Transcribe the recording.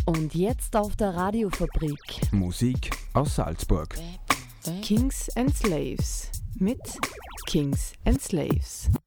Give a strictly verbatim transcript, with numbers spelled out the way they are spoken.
Und jetzt auf der Radiofabrik Musik aus Salzburg. Kings and Slaves mit Kings and Slaves.